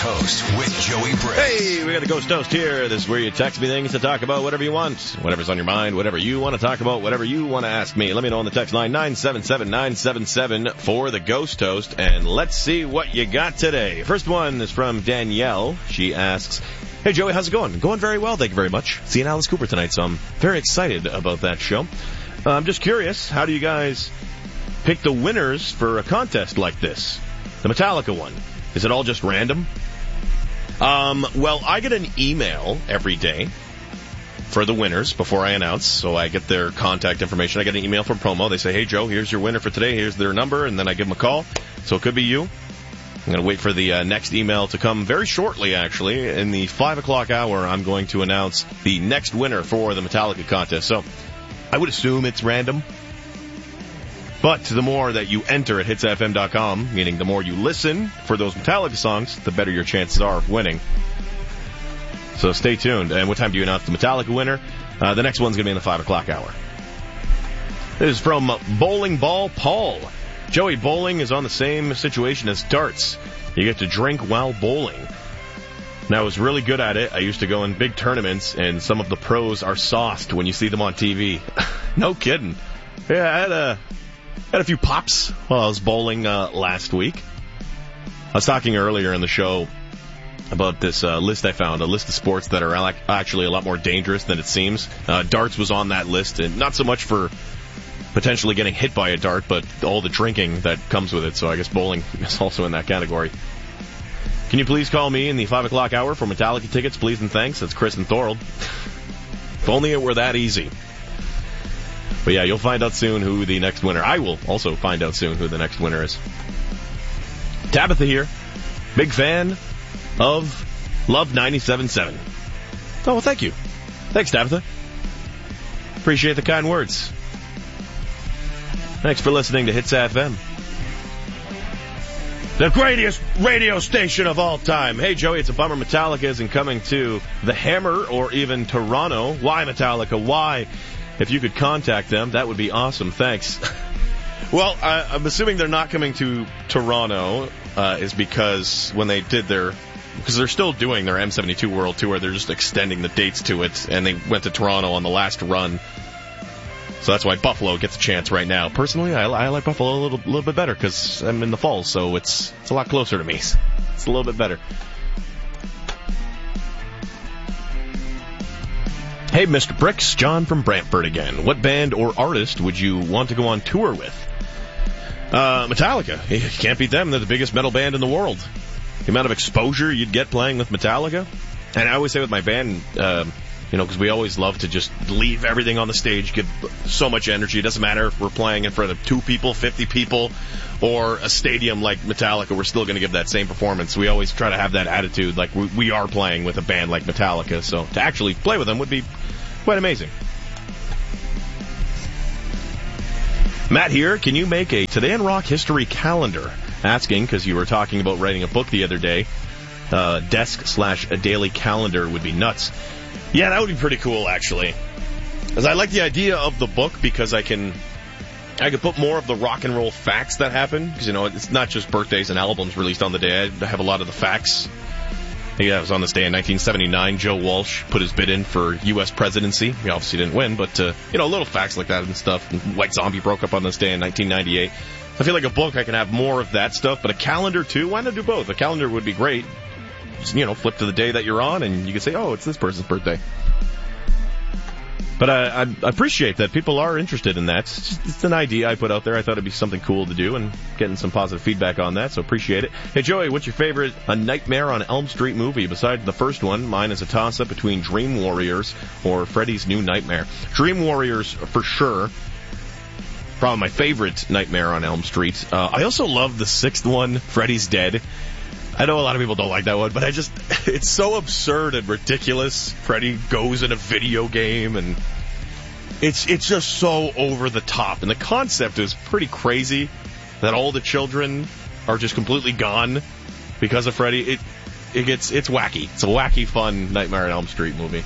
Toast with Joey Briggs. Hey, we got a Ghost Toast here. This is where you text me things to talk about, whatever you want, whatever's on your mind, whatever you want to talk about, whatever you want to ask me. Let me know on the text line 977-977 for the Ghost Toast, and let's see what you got today. First one is from Danielle. She asks, hey, Joey, how's it going? Going very well, thank you very much. Seeing Alice Cooper tonight, so I'm very excited about that show. I'm just curious, how do you guys pick the winners for a contest like this? The Metallica one. Is it all just random? Well, I get an email every day for the winners before I announce, so I get their contact information. I get an email from Promo. They say, hey, Joe, here's your winner for today. Here's their number, and then I give them a call. So it could be you. I'm going to wait for the next email to come very shortly, actually. In the 5 o'clock hour, I'm going to announce the next winner for the Metallica contest. So I would assume it's random. But the more that you enter at hitsfm.com, meaning the more you listen for those Metallica songs, the better your chances are of winning. So stay tuned. And what time do you announce the Metallica winner? The next one's going to be in the 5 o'clock hour. This is from Bowling Ball Paul. Joey, bowling is on the same situation as darts. You get to drink while bowling. And I was really good at it. I used to go in big tournaments, and some of the pros are sauced when you see them on TV. No kidding. Yeah, I had a few pops while I was bowling last week. I was talking earlier in the show about this list I found, a list of sports that are actually a lot more dangerous than it seems. Darts was on that list, and not so much for potentially getting hit by a dart, but all the drinking that comes with it. So I guess bowling is also in that category. Can you please call me in the 5 o'clock hour for Metallica tickets, please and thanks? That's Chris and Thorold. If only it were that easy. But yeah, you'll find out soon who the next winner. I will also find out soon who the next winner is. Tabitha here. Big fan of Love 97.7. Oh, well, thank you. Thanks, Tabitha. Appreciate the kind words. Thanks for listening to Hits FM. The greatest radio station of all time. Hey, Joey, it's a bummer Metallica isn't coming to the Hammer or even Toronto. Why, Metallica? Why? If you could contact them, that would be awesome. Thanks. Well, I'm assuming they're not coming to Toronto is because when they did because they're still doing their M72 World Tour, they're just extending the dates to it, and they went to Toronto on the last run. So that's why Buffalo gets a chance right now. Personally, I like Buffalo a little bit better because I'm in the fall, so it's a lot closer to me. It's a little bit better. Hey, Mr. Bricks, John from Brantford again. What band or artist would you want to go on tour with? Metallica. You can't beat them. They're the biggest metal band in the world. The amount of exposure you'd get playing with Metallica. And I always say with my band, because we always love to just leave everything on the stage, give so much energy. It doesn't matter if we're playing in front of 2 people, 50 people, or a stadium like Metallica. We're still going to give that same performance. We always try to have that attitude like we are playing with a band like Metallica. So to actually play with them would be quite amazing. Matt here. Can you make a Today in Rock history calendar? Asking because you were talking about writing a book the other day. Desk/a daily calendar would be nuts. Yeah, that would be pretty cool, actually. Because I like the idea of the book because I could put more of the rock and roll facts that happen. Because, it's not just birthdays and albums released on the day. I have a lot of the facts. Yeah, it was on this day in 1979. Joe Walsh put his bid in for U.S. presidency. He obviously didn't win, but, little facts like that and stuff. White Zombie broke up on this day in 1998. I feel like a book, I can have more of that stuff, but a calendar, too? Why not do both? A calendar would be great. Just, flip to the day that you're on, and you can say, oh, it's this person's birthday. But I appreciate that people are interested in that. It's an idea I put out there. I thought it'd be something cool to do, and getting some positive feedback on that, so appreciate it. Hey, Joey, what's your favorite A Nightmare on Elm Street movie? Besides the first one, mine is a toss-up between Dream Warriors or Freddy's New Nightmare. Dream Warriors, for sure. Probably my favorite Nightmare on Elm Street. I also love the 6th one, Freddy's Dead. I know a lot of people don't like that one, but it's so absurd and ridiculous. Freddy goes in a video game, and it's just so over the top. And the concept is pretty crazy that all the children are just completely gone because of Freddy. It's wacky. It's a wacky, fun Nightmare on Elm Street movie.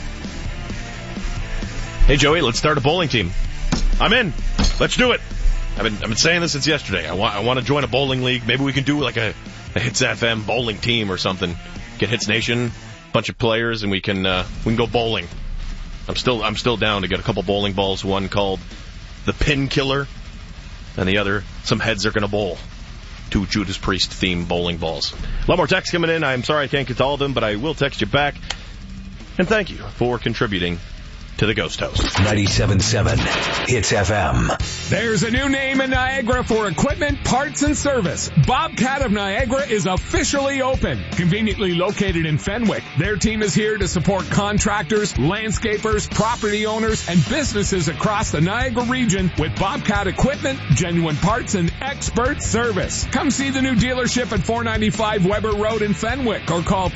Hey, Joey, let's start a bowling team. I'm in. Let's do it. I've been saying this since yesterday. I want to join a bowling league. Maybe we can do like a Hits FM bowling team or something. Get Hits Nation, bunch of players, and we can go bowling. I'm still down to get a couple bowling balls. One called the Pin Killer, and the other, some heads are going to bowl. 2 Judas Priest themed bowling balls. A lot more texts coming in. I'm sorry I can't get to all of them, but I will text you back. And thank you for contributing to the Ghost Host. 97.7 Hits FM. There's a new name in Niagara for equipment, parts, and service. Bobcat of Niagara is officially open. Conveniently located in Fenwick, their team is here to support contractors, landscapers, property owners, and businesses across the Niagara region with Bobcat equipment, genuine parts, and expert service. Come see the new dealership at 495 Weber Road in Fenwick or call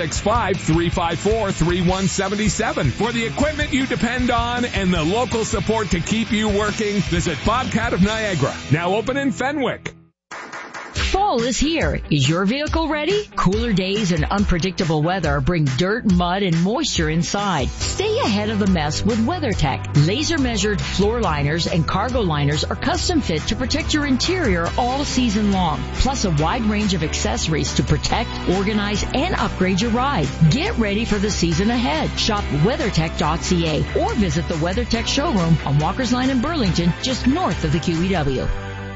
365-354-3177. For the equipment you depend on and the local support to keep you working, visit Bobcat of Niagara, now open in Fenwick. Fall is here. Is your vehicle ready? Cooler days and unpredictable weather bring dirt, mud, and moisture inside. Stay ahead of the mess with WeatherTech. Laser-measured floor liners and cargo liners are custom fit to protect your interior all season long. Plus a wide range of accessories to protect, organize, and upgrade your ride. Get ready for the season ahead. Shop WeatherTech.ca or visit the WeatherTech showroom on Walker's Line in Burlington, just north of the QEW.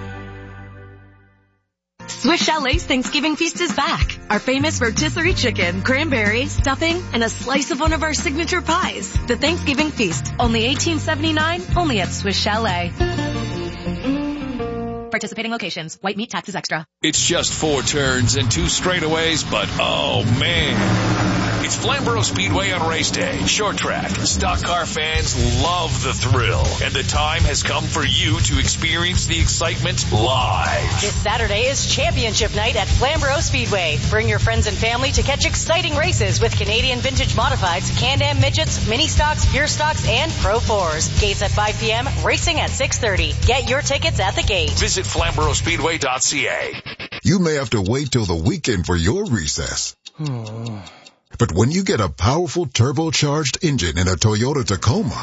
Swiss Chalet's Thanksgiving feast is back. Our famous rotisserie chicken, cranberry, stuffing, and a slice of one of our signature pies. The Thanksgiving feast, only $18.79, only at Swiss Chalet. Participating locations. White meat taxes extra. It's just 4 turns and 2 straightaways, but oh man. It's Flamborough Speedway on race day. Short track. Stock car fans love the thrill. And the time has come for you to experience the excitement live. This Saturday is championship night at Flamborough Speedway. Bring your friends and family to catch exciting races with Canadian Vintage Modifieds, Can-Am Midgets, Mini Stocks, Pure Stocks, and Pro 4s. Gates at 5 p.m., racing at 6:30. Get your tickets at the gate. Visit FlamboroughSpeedway.ca. You may have to wait till the weekend for your recess. But when you get a powerful turbocharged engine in a Toyota Tacoma,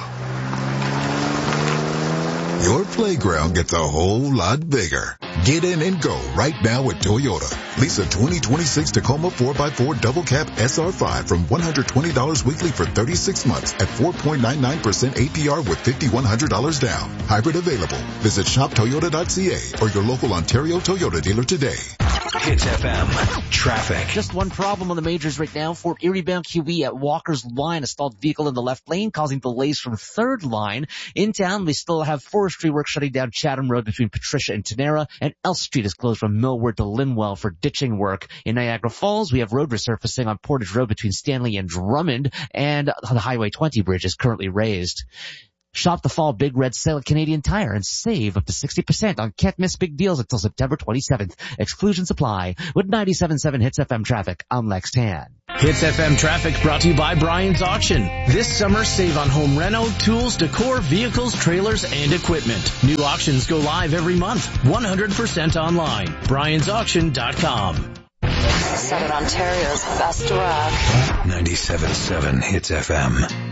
your playground gets a whole lot bigger. Get in and go right now at Toyota. Lease a 2026 Tacoma 4x4 Double Cab SR5 from $120 weekly for 36 months at 4.99% APR with $5,100 down. Hybrid available. Visit shoptoyota.ca or your local Ontario Toyota dealer today. Hits FM. Traffic. Just one problem on the majors right now. Fort Erie bound QE at Walker's Line. A stalled vehicle in the left lane causing delays from third line. In town, we still have forestry work shutting down Chatham Road between Patricia and Tenera. And Elf Street is closed from Millward to Linwell for ditching work. In Niagara Falls, we have road resurfacing on Portage Road between Stanley and Drummond. And the Highway 20 bridge is currently raised. Shop the fall Big Red Sale at Canadian Tire and save up to 60% on can't miss big deals until September 27th. Exclusions apply. With 97.7 Hits FM traffic, I'm Lex Tan. Hits FM traffic brought to you by Brian's Auction. This summer, save on home reno, tools, decor, vehicles, trailers, and equipment. New auctions go live every month. 100% online. Brian'sAuction.com. Southern Ontario's best rock. 97.7 Hits FM.